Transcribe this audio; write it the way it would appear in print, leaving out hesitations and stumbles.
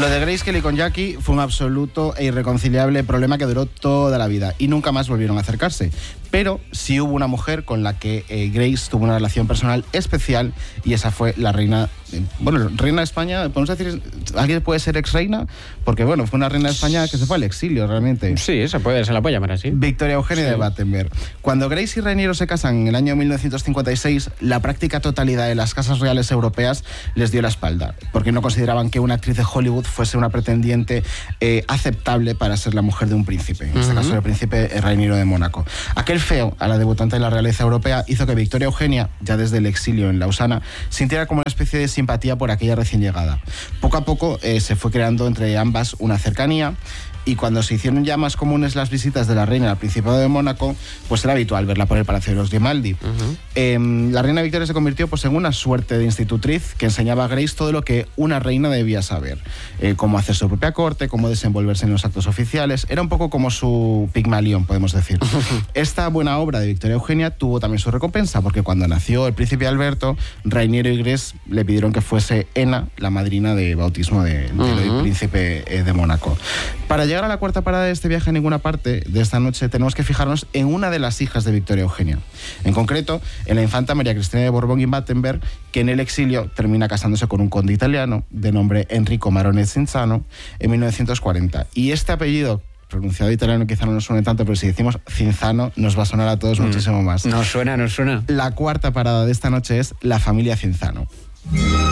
Lo de Grace Kelly con Jackie fue un absoluto e irreconciliable problema que duró toda la vida y nunca más volvieron a acercarse. Pero sí hubo una mujer con la que Grace tuvo una relación personal especial y esa fue la reina, reina de España. ¿Podemos decir, alguien puede ser ex-reina? Porque fue una reina de España que se fue al exilio realmente. Sí, se la puede llamar así. Victoria Eugenia de Battenberg. Cuando Grace y Reiniero se casan en el año 1956, la práctica totalidad de las casas reales europeas les dio la espalda, porque no consideraban que una actriz de Hollywood fuese una pretendiente aceptable para ser la mujer de un príncipe, en este caso el príncipe Reiniero de Mónaco. Aquel feo a la debutante de la realeza europea hizo que Victoria Eugenia, ya desde el exilio en Lausana, sintiera como una especie de simpatía por aquella recién llegada. Poco a poco se fue creando entre ambas una cercanía, y cuando se hicieron ya más comunes las visitas de la reina al Principado de Mónaco, pues era habitual verla por el Palacio de los Grimaldi. La reina Victoria se convirtió en una suerte de institutriz que enseñaba a Grace todo lo que una reina debía saber. Cómo hacer su propia corte, cómo desenvolverse en los actos oficiales. Era un poco como su Pigmalión, podemos decir. Esta buena obra de Victoria Eugenia tuvo también su recompensa, porque cuando nació el príncipe Alberto, Reiniero y Grace le pidieron que fuese Ena la madrina de bautismo del príncipe de Mónaco. Para llegar a la cuarta parada de este viaje a ninguna parte de esta noche, tenemos que fijarnos en una de las hijas de Victoria Eugenia. En concreto, en la infanta María Cristina de Borbón y Battenberg, que en el exilio termina casándose con un conde italiano de nombre Enrico Marone Cinzano en 1940. Y este apellido, pronunciado italiano, quizá no nos suene tanto, pero si decimos Cinzano nos va a sonar a todos muchísimo más. Nos suena. La cuarta parada de esta noche es la familia Cinzano.